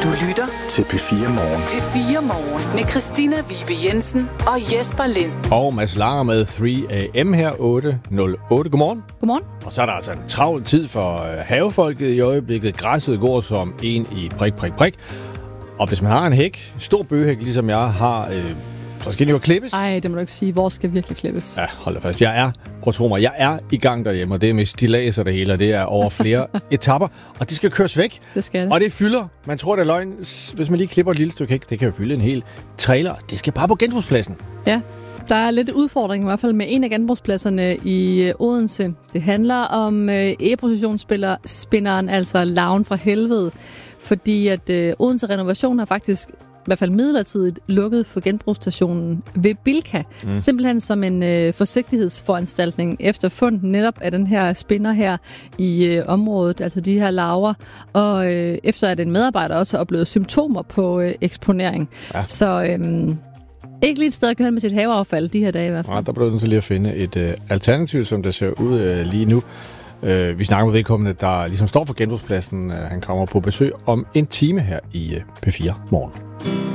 Du lytter til P4 Morgen. P4 Morgen med Christina Vibe Jensen og Jesper Lind. Og Mads Langer med 3am her, 8.08. Godmorgen. Godmorgen. Og så er der altså en travl tid for havefolket i øjeblikket. Græsset går som en i prik. Og hvis man har en hæk, en stor bøgehæk, ligesom jeg har, så skal den jo klippes. Ej, det må du ikke sige. Hvor skal virkelig klippes? Ja, hold da fast. Jeg er i gang derhjemme, og det er med stillads og det hele, og det er over flere etapper, og det skal køres væk. Det skal det. Og det fylder. Man tror, det er løgn. Hvis man lige klipper et lille stykke hæk, det kan jo fylde en hel trailer. Det skal bare på genbrugspladsen. Ja, der er lidt udfordring i hvert fald med en af genbrugspladserne i Odense. Det handler om e-positionsspinderen, altså Larven fra helvede, fordi at Odense Renovation har faktisk i hvert fald midlertidigt lukket for genbrugsstationen ved Bilka. Simpelthen som en forsigtighedsforanstaltning efter fundet netop af den her spinder her i området, altså de her larver, og efter at en medarbejder også har oplevet symptomer på eksponering. Ja. Så ikke lige et sted at køre med sit haveaffald de her dage i hvert fald. Ja, der bliver nødt til lige at finde et alternativ, som det ser ud lige nu. Vi snakker med vedkommende, der ligesom står for genbrugspladsen. Han kommer på besøg om en time her i P4 Morgen.